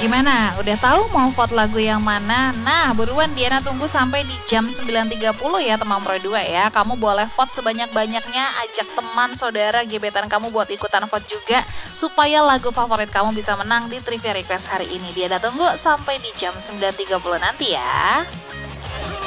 Gimana? Udah tahu mau vote lagu yang mana? Nah, buruan Diana tunggu sampai di jam 9.30 ya teman Pro 2 ya. Kamu boleh vote sebanyak-banyaknya, ajak teman, saudara, gebetan kamu buat ikutan vote juga supaya lagu favorit kamu bisa menang di Trivia Request hari ini. Diana tunggu sampai di jam 9.30 nanti ya.